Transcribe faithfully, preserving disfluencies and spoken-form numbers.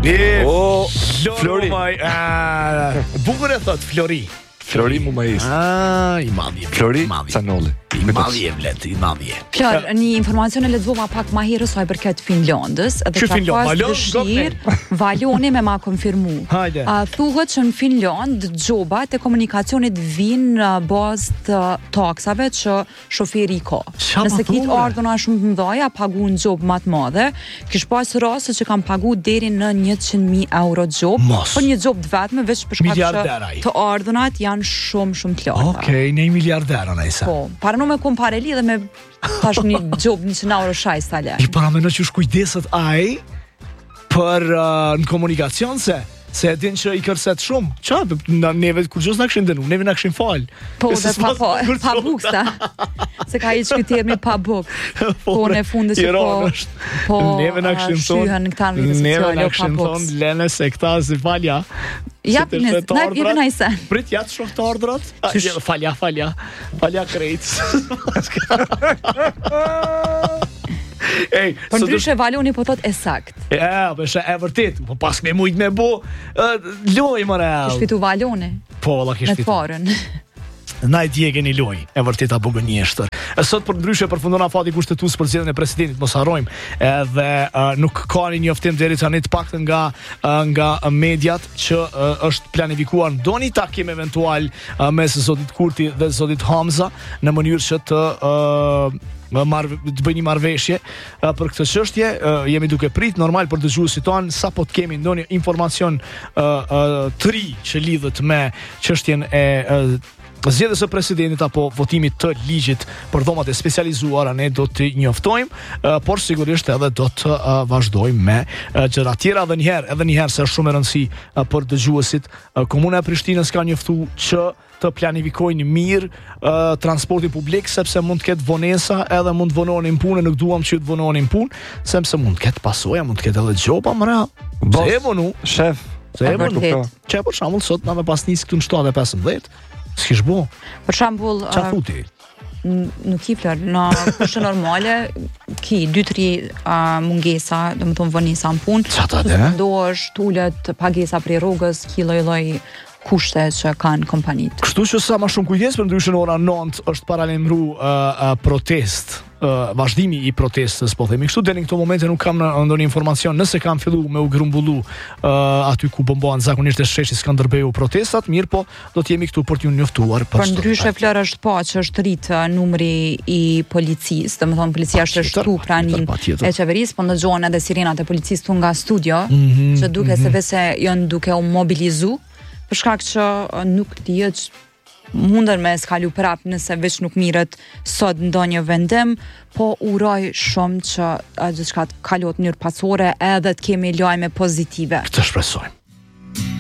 Mirë. O, Flori. Flori. Ah, bukur e thot Flori. Flori Mumais. Ah, i madhi. Flori madhi. Canolli. I madhi e vlet, i madhi e. Flor, një informacion e lexova pak më herë sa i përket Finlandës, edhe Që ka Finland? pas Valon, dëshirë Valoni me ma konfirmu. Hajde. A thuhet që në Finland gjobat e komunikacionit vinë në bazë të taksave që shoferi ka. Qa Nëse ma kitë thuhe? ardhuna shumë të mëdhaja, paguën gjobë më të madhe, kish pas raste që kam pagu deri në njëqind mijë euro gjobë, Mos. për një gjobë të vetme, veç për shkak Miliarderaj. që të ardhunat janë shumë shumë të larta. Okej, ne i miliardera nëjse. Po, para nuk me kompareli dhe me tash një gjobë njëqind euro shajs tale. I para me në që shkujdeset aj për uh, në komunikacion se se e din që i kërset shumë. Qa, na, neve kur gjës na këshin dënu, neve na këshin fal. Po, Se dhe pa, s'pas po, kur pa shumë. buksa. Se ka i që termi pa buk. Po, në fundit që po, Iran është. po, Neve na këshin thonë. shyhen këta në rrjetet Neve sociale na o pa këshin buks. thonë, lene se këta si falja. Jap, Se të nes- shtet na ardhrat. jepin ai sen. Prit ja të shoh të ardhrat. A, Qysh? je- Falja, falja. Falja krejt. Ej, Për sot është- ndryshe Valoni po thot e sakt. E, po është e vërtet, po pas me mujt me bu, uh, loj më real. Shfitu Valoni Po, valla kish me të fitu. farën. Na e djegën i loj, e vërteta bugënjeshtër. E sot për ndryshe përfundon afati kushtetues për zgjedhjen e presidentit, mos harrojmë, edhe uh, nuk ka një njoftim deri tani të paktën nga uh, nga mediat që uh, është planifikuar ndonjë takim eventual uh, mes zotit Kurti dhe zotit Hamza në mënyrë që të uh, marr të bëjnë një marrëveshje uh, për këtë çështje. Uh, jemi duke prit normal për dëgjuesit tanë sa po të kemi ndonjë informacion uh, uh, të ri që lidhet me çështjen e uh, zgjedhjes së presidentit apo votimit të ligjit për dhomat e specializuara, ne do të njoftojmë, uh, por sigurisht edhe do të uh, vazhdojmë me uh, gjëra tjera edhe një herë, edhe një herë se është shumë e rëndësi uh, për dëgjuesit. Uh, Komuna e Prishtinës ka njoftuar që të planifikojnë mirë uh, transportin publik, sepse mund të ketë vonesa edhe mund të vononin punë, nuk duam që të vononin punë, sepse mund të ketë pasoja, mund të ketë edhe gjoba më real. Bos. Se e vonu, Shef. se e E vonu. vërtet. Që për shembull sot na me pas nis këtu në shtatë e pesëmbëdhjetë. S'kish bo. Për shembull, Qa uh, thuti? n- nuk i flër, në kushte normale ki dy tri uh, mungesa, do më thonë vonesa në punë. Qa ta dhe? Ndohesh, tulet pagesa prej rrugës, ki lloj-lloj kushte që kanë kompanitë. Kështu që sa më shumë kujdes, për ndryshe në ora nëntë është paralajmëru uh, uh, protest, uh, vazhdimi i protestës, po themi kështu. Deri në këto momente nuk kam në- ndonjë informacion, nëse kam fillu me u grumbullu uh, aty ku bombohen zakonisht e sheshi Skënderbeu protestat, mirë po do të jemi këtu për t'ju njoftuar për Për çdo ndryshe detaj. Flor është pa që është rrit uh, numri i policisë, do të thonë policia është Patjetër, shtu pranin patjetër, patjetër. e qeverisë, po ndëgjohen edhe sirenat e policisë tu nga studio, Mhm, që duke se vese janë duke u mobilizu, për shkak që uh, nuk dihet mundën me skalu prap nëse veç nuk mirët sot ndonjë vendim, po uroj shumë që uh, gjithçka të kalohet në mënyrë pasore edhe të kemi lajme pozitive. Këtë shpresojmë.